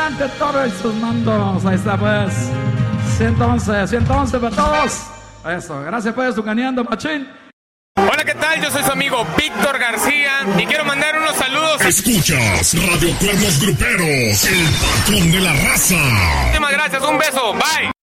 Ante todo y sus mandos, ahí está pues. 111 para todos. Eso, gracias pues, Tucaneando Machín. Hola, ¿qué tal? Yo soy su amigo Víctor García y quiero mandar unos saludos. Escuchas Radio Cuernos Gruperos, el patrón de la raza. Muchísimas gracias, un beso, bye.